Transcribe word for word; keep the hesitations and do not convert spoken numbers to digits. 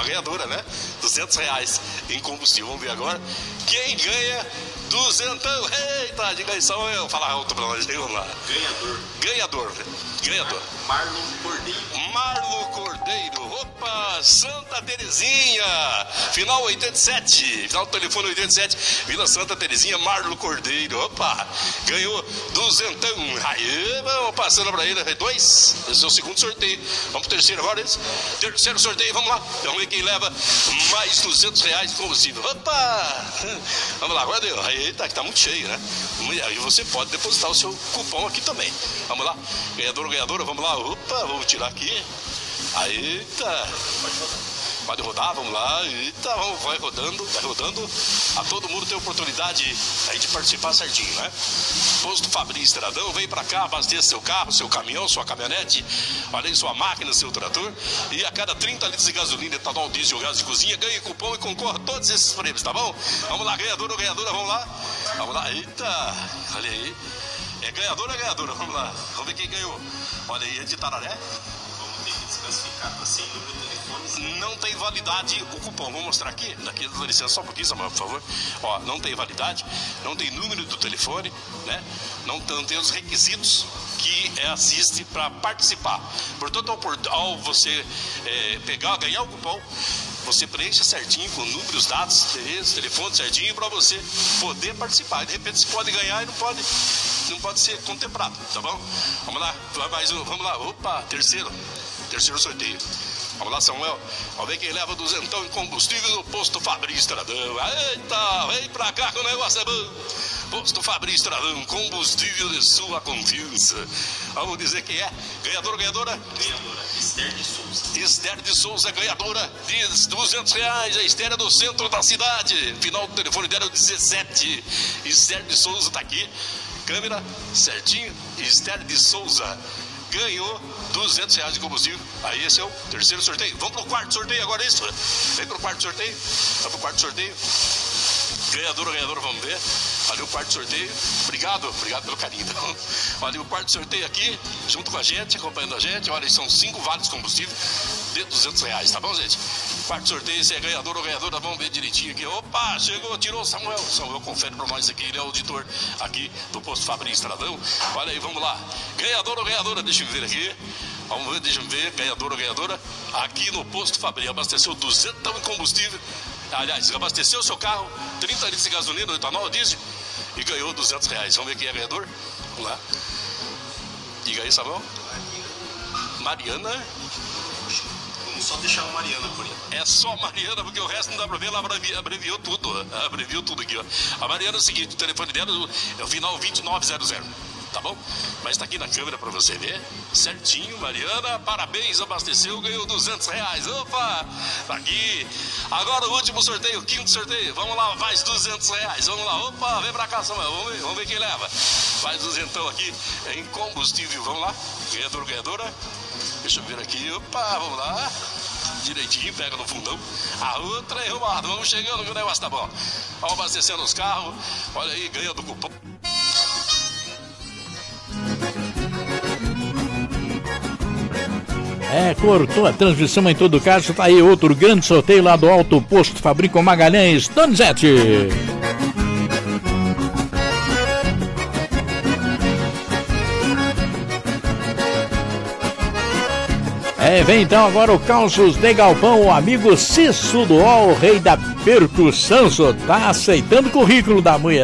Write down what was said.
uma ganhadora, né? duzentos reais em combustível. Vamos ver agora. Quem ganha duzentão? Eita, diga aí, só eu. Fala alto pra nós. Vamos lá. Ganhador. Ganhador. Ganhador. Marlon Cordeiro. Marlon Cordeiro. Opa, Santa Terezinha. Final oitenta e sete. Final do telefone oitenta e sete. Vila Santa Terezinha, Marlon Cordeiro. Opa, ganhou duzentão. Aí, vamos passando pra ele. Dois. Esse é o segundo sorteio. Vamos pro terceiro agora. Esse. Terceiro sorteio, vamos lá. Vamos ver quem leva mais duzentos reais de combustível. Opa! Vamos lá, agora deu. Eita, que tá muito cheio, né? Aí você pode depositar o seu cupom aqui também. Vamos lá. Ganhador ou ganhadora, vamos lá. Opa, vamos tirar aqui. Eita. Pode rodar, vamos lá. Eita, vamos, vai rodando, vai rodando. A todo mundo tem oportunidade aí de participar certinho, né? Posto Fabri Estradão, vem pra cá, abasteça seu carro, seu caminhão, sua caminhonete, olha aí sua máquina, seu trator. E a cada trinta litros de gasolina, etanol, diesel, gás de cozinha, ganhe cupom e concorra a todos esses prêmios, tá bom? Vamos lá, ganhador ou ganhadora, vamos lá. Vamos lá, eita, olha aí. É ganhador ou ganhadora, vamos lá. Vamos ver quem ganhou. Olha aí, é de Tararé. Vamos ter que desclassificar para sem número de telefone. Não tem validade o cupom. Vou mostrar aqui. Daqui, dá licença só um pouquinho, Samuel, por favor. Ó, não tem validade, não tem número do telefone, né? Não, não tem os requisitos que é, assiste para participar. Portanto, ao, ao você é, pegar, ganhar o cupom, você preenche certinho com números, dados, endereço, telefone certinho para você poder participar. De repente você pode ganhar e não pode, não pode ser contemplado, tá bom? Vamos lá, mais um, vamos lá. Opa, terceiro, terceiro sorteio. Vamos lá, Samuel. Vamos ver quem leva duzentão em combustível no Posto Fabri Estradão. Eita, vem pra cá que o negócio é bom. Posto Fabri Estradão, combustível de sua confiança. Vamos dizer quem é. Ganhador ou ganhadora? Ganhadora, Esther de Souza. Esther de Souza, ganhadora de duzentos reais. A Esther é do centro da cidade. Final do telefone dela é o dezessete. Esther de Souza tá aqui. Câmera certinho. Esther de Souza ganhou duzentos reais de combustível. Aí esse é o terceiro sorteio. Vamos pro quarto sorteio agora, é isso? Vem pro quarto sorteio. Vamos pro quarto sorteio. Ganhador ou ganhadora, vamos ver. Olha o quarto sorteio. Obrigado, obrigado pelo carinho. Então, olha o quarto sorteio aqui, junto com a gente, acompanhando a gente. Olha, são cinco vales de combustível de duzentos reais, tá bom, gente? Quarto sorteio, se é ganhador ou ganhadora, vamos ver direitinho aqui. Opa, chegou, tirou o Samuel. Samuel confere pra nós aqui, ele é o auditor aqui do Posto Fabri Estradão. Olha aí, vamos lá. Ganhador ou ganhadora, deixa eu ver aqui. Vamos ver, deixa eu ver, ganhador ou ganhadora. Aqui no Posto Fabri, abasteceu duzentão em combustível. Aliás, abasteceu o seu carro, trinta litros de gasolina, etanol, diesel, e ganhou duzentos reais. Vamos ver quem é ganhador? Vamos lá. Diga aí, Samuel. Mariana. Vamos só deixar a Mariana por aí. É só Mariana, porque o resto não dá pra ver. Ela abreviou, abreviou tudo. Abreviou tudo aqui, ó. A Mariana é o seguinte: o telefone dela é o final vinte e nove zero zero. Tá bom? Mas tá aqui na câmera pra você ver. Certinho, Mariana, parabéns, abasteceu, ganhou duzentos reais. Opa, tá aqui. Agora o último sorteio, o quinto sorteio. Vamos lá, mais duzentos reais. Vamos lá, opa, vem pra cá, Samuel. Vamos ver, vamos ver quem leva. Mais duzentão aqui em combustível. Vamos lá, ganhador, ganhadora. Deixa eu ver aqui, opa, vamos lá. Direitinho, pega no fundão. A outra é arrumada. Vamos chegando que o negócio tá bom. Vamos abastecendo os carros. Olha aí, ganha do cupom. É, cortou a transmissão em todo caso. Tá aí outro grande sorteio lá do Alto Posto Fabrico Magalhães, Donizete. É, vem então agora o Calços de Galpão, o amigo Cisso do O, o rei da percussão, só tá aceitando o currículo da mulher.